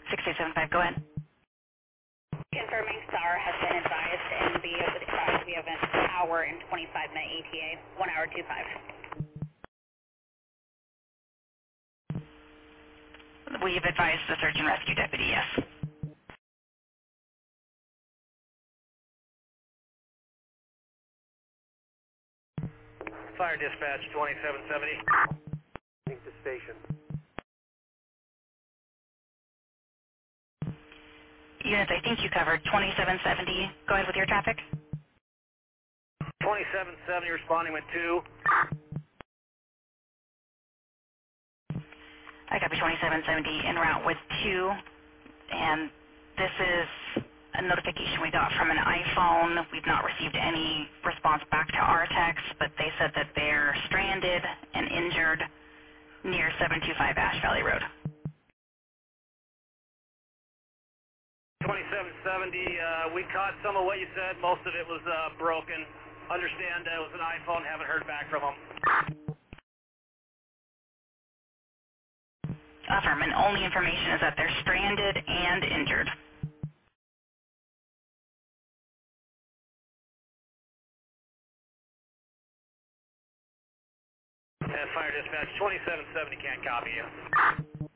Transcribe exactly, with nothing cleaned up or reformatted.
six eight seven five, go ahead. Confirming SAR has been advised and be advised we have an hour and twenty-five minute E T A, one hour two five. We've advised the search and rescue deputy, yes. Fire dispatch twenty-seven seventy. Link to station. Units, I think you covered twenty-seven seventy. Go ahead with your traffic. twenty-seven seventy responding with two. I copy twenty-seven seventy en route with two, and this is a notification we got from an iPhone. We've not received any response back to our text, but they said that they're stranded and injured near seven two five Ash Valley Road. twenty-seven seventy, uh, we caught some of what you said. Most of it was uh, broken. Understand uh, it was an iPhone. Haven't heard back from them. Affirm, and only information is that they're stranded and injured. And fire dispatch twenty-seven seventy can't copy you.